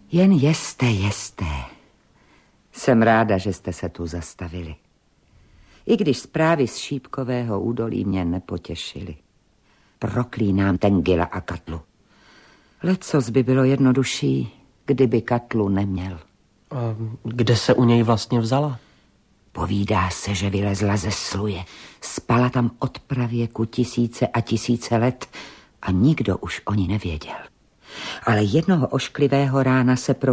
Jen jeste. Jsem ráda, že jste se tu zastavili. I když zprávy z Šípkového údolí mě nepotěšily. Proklínám ten Gila a Katlu. Lecos by bylo jednodušší, kdyby Katlu neměl. A kde se u něj vlastně vzala? Povídá se, že vylezla ze sluje. Spala tam od pravěku tisíce a tisíce let a nikdo už o ní nevěděl. Ale jednoho ošklivého rána se